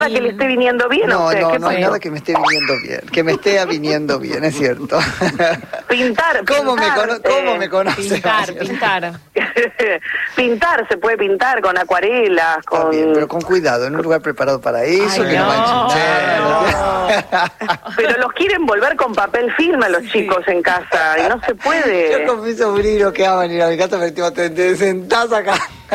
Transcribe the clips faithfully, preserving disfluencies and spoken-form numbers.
que le esté viniendo bien. No, a usted. no, ¿Qué no hay pasó? nada que me esté viniendo bien. Que me esté viniendo bien, es cierto. Pintar, ¿Cómo, pintar, me, cono ¿cómo eh, me conoce? Pintar, pintar. Pintar, se puede pintar con acuarelas, Está con... bien, pero con cuidado, en un lugar preparado para eso, Ay, que no, no, manche nada. Pero los quieren volver con papel film a los chicos en casa y no se puede. Yo con mi sobrino que va a venir a mi casa, pero te, te, te sentás acá.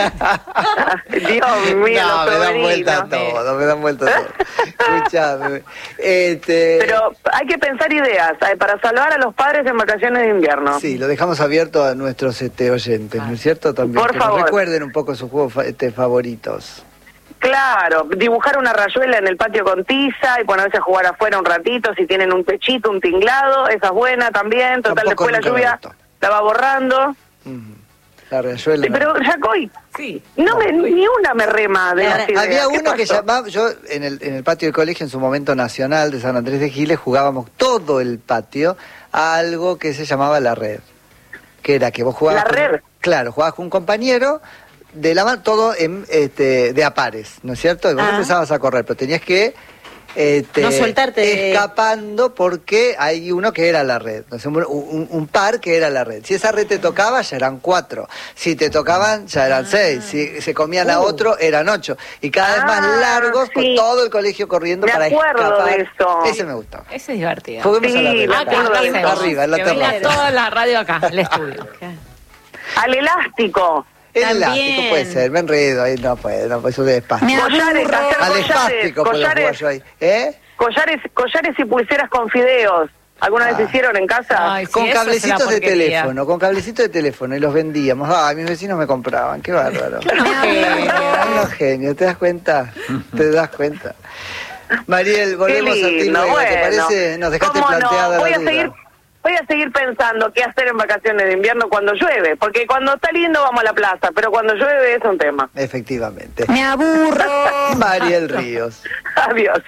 Dios mío, no, los me dan vuelta sobrinos. todo, me dan vuelta todo. Escuchame. Este... Pero hay que pensar ideas ¿sabes? Para salvar a los padres en vacaciones de invierno. Sí, lo dejamos abierto a nuestros este, oyentes, ¿no es cierto? También Por que favor. nos recuerden un poco sus juegos fa este, favoritos. Claro, dibujar una rayuela en el patio con tiza y ponerse a jugar afuera un ratito, si tienen un techito, un tinglado, esa es buena también, total Tampoco después la nunca me lluvia gustó. la va borrando. Uh-huh. La rayuela. Sí, pero Jacoy, Sí. no me, ni una me rema de las ideas. Había ¿Qué uno que pasó? llamaba, yo en el, en el patio del colegio, en su momento nacional de San Andrés de Giles, jugábamos todo el patio a algo que se llamaba la red. Que era que vos jugabas... ¿La con- red? Claro, jugabas con un compañero de la mano, todo en, este, de a pares, ¿no es cierto? Y vos Ah. empezabas a correr, pero tenías que... Este, No soltarte de- escapando porque hay uno que era la red, no sé, un, un- un par que era la red. Si esa red te tocaba, ya eran cuatro. Si te tocaban, ya eran seis. Si se comían a Uh. otro, eran ocho. Y cada vez más Ah, largos, con sí. todo el colegio corriendo Me para acuerdo escapar. de eso. Ese me gustó. Ese es divertido. Juguemos Sí, a la red. me Ah, acá. que acuerdo de hacemos. eso. Arriba, en la Que venga terraza. toda la radio acá, al estudio. Al elástico. El También. elástico puede ser, me enredo, ahí no puede, no puede, eso de espástico. Me Collares, aburro. hacer Al collares, espástico puedo jugar collares, yo ahí. ¿Eh? collares, collares y pulseras con fideos. ¿Alguna Ah. vez hicieron en casa? Ay, sí, Con eso es una cablecitos de porquería. teléfono, con cablecitos de teléfono y los vendíamos. Ah, mis vecinos me compraban, qué bárbaro. Unos genios, ¿te das cuenta? ¿Te das cuenta? Mariel, Qué volvemos a ti lindo, luego, ¿te bueno. parece? Nos dejaste ¿Cómo no? planteada Voy la a duda. seguir, voy a seguir pensando qué hacer en vacaciones de invierno cuando llueve, porque cuando está lindo vamos a la plaza, pero cuando llueve es un tema. Efectivamente. Me aburro. Mariel Ríos. Adiós.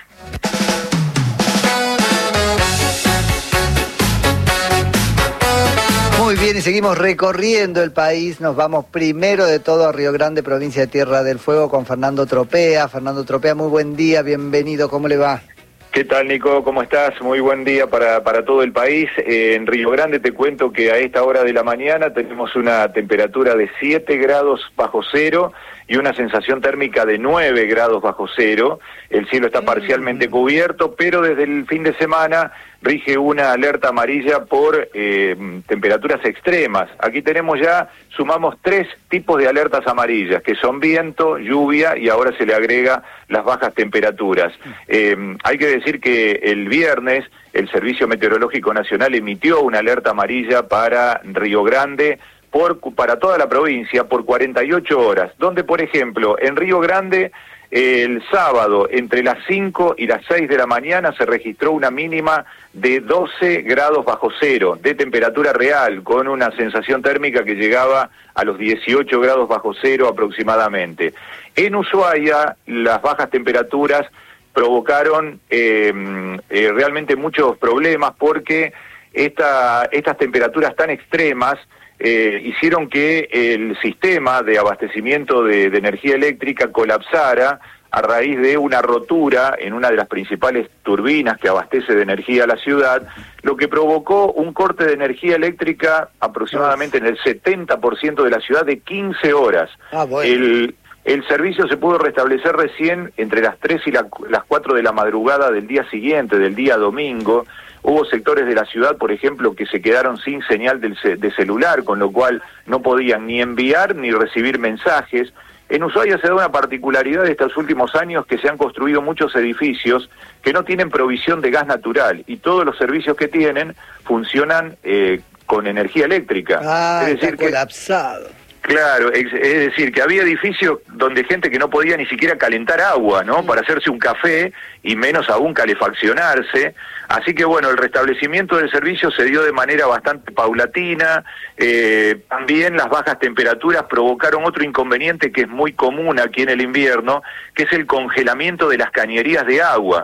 Muy bien, y seguimos recorriendo el país. Nos vamos primero de todo a Río Grande, provincia de Tierra del Fuego, con Fernando Tropea. Fernando Tropea, muy buen día, bienvenido, ¿cómo le va? ¿Qué tal, Nico? ¿Cómo estás? Muy buen día para, para todo el país. Eh, en Río Grande te cuento que a esta hora de la mañana tenemos una temperatura de siete grados bajo cero y una sensación térmica de nueve grados bajo cero. El cielo está parcialmente cubierto, pero desde el fin de semana rige una alerta amarilla por eh, temperaturas extremas. Aquí tenemos ya, sumamos tres tipos de alertas amarillas, que son viento, lluvia y ahora se le agrega las bajas temperaturas. Eh, hay que decir que el viernes el Servicio Meteorológico Nacional emitió una alerta amarilla para Río Grande, por, para toda la provincia, por cuarenta y ocho horas, donde, por ejemplo, en Río Grande, el sábado, entre las cinco y las seis de la mañana, se registró una mínima de doce grados bajo cero, de temperatura real, con una sensación térmica que llegaba a los dieciocho grados bajo cero aproximadamente. En Ushuaia, las bajas temperaturas provocaron eh, eh, realmente muchos problemas porque esta, estas temperaturas tan extremas Eh, hicieron que el sistema de abastecimiento de, de energía eléctrica colapsara a raíz de una rotura en una de las principales turbinas que abastece de energía a la ciudad, lo que provocó un corte de energía eléctrica aproximadamente en el setenta por ciento de la ciudad de quince horas. Ah, bueno. El, el servicio se pudo restablecer recién entre las tres y la, las cuatro de la madrugada del día siguiente, del día domingo. Hubo sectores de la ciudad, por ejemplo, que se quedaron sin señal del ce- de celular, con lo cual no podían ni enviar ni recibir mensajes. En Ushuaia se da una particularidad de estos últimos años que se han construido muchos edificios que no tienen provisión de gas natural y todos los servicios que tienen funcionan eh, con energía eléctrica. Ah, es está decir que colapsado. Claro, es, es decir, que había edificios donde gente que no podía ni siquiera calentar agua, ¿no? Para hacerse un café y menos aún calefaccionarse. Así que bueno, el restablecimiento del servicio se dio de manera bastante paulatina. Eh, también las bajas temperaturas provocaron otro inconveniente que es muy común aquí en el invierno, que es el congelamiento de las cañerías de agua.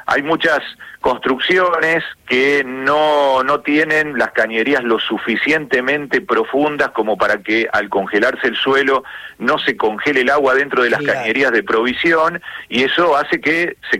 hay muchas construcciones que no, no tienen las cañerías lo suficientemente profundas como para que al congelarse el suelo no se congele el agua dentro de las Claro. cañerías de provisión, y eso hace que se